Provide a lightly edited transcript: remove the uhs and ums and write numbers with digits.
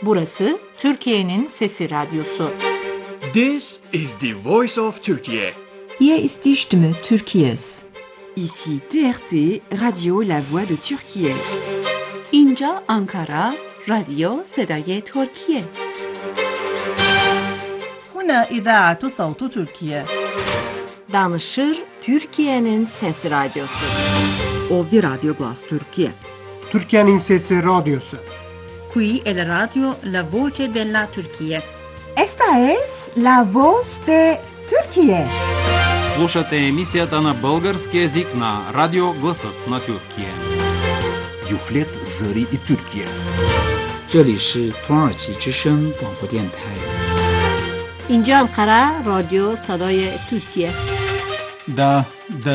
Burası Türkiye'nin Sesi Radyosu. This is the voice of Turkey. Hier ist die Stimme Türkiye's. Ici TRT, Radio La Voix de Türkiye. اینجا آنکارا، رادیو صدای ترکیه. هنا إذاعة صوت تركيا. Danışır Türkiye'nin Sesi Radyosu. Ovdje Radio Glas Türkiye. Türkiye'nin Sesi Radyosu. Qui è la radio La Voce della Turchia. Esta es la voz de Türkiye. Слушате емисията на български език на Радио Гласът на Тюркия. Юфлет Зари и Türkiye. 这里是土耳其之声广播电台。 اینجا آنکارا، رادیو صدای ترکیه. Да